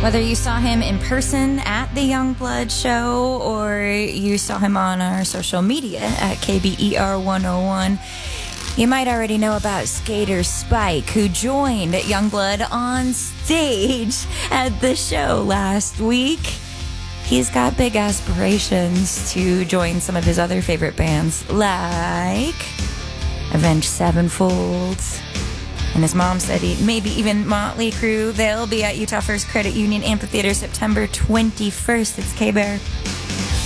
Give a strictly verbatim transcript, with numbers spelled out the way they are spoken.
Whether you saw him in person at the Youngblood show or you saw him on our social media at K B E R one oh one, you might already know about skater Spike, who joined Youngblood on stage at the show last week. He's got big aspirations to join some of his other favorite bands, like Avenged Sevenfold. And his mom said he, maybe even Motley Crue. They'll be at Utah First Credit Union Amphitheater September twenty-first. It's K-Bear.